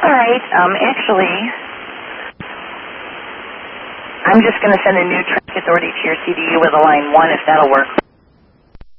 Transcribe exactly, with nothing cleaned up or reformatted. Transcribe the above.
All right. Um, actually, I'm just going to send a new traffic authority to your C D U with a line one, if that'll work.